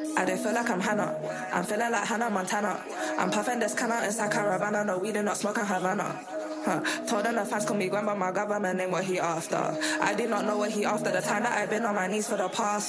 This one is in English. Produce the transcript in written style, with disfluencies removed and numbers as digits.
I don't feel like I'm Hannah. I'm feeling like Hannah Montana. I'm puffing this canna inside caravana. No, we do not smoke in Havana. Told them the fans call me grandma, my government name what he after. I did not know what he after. The time that I've been on my knees for the past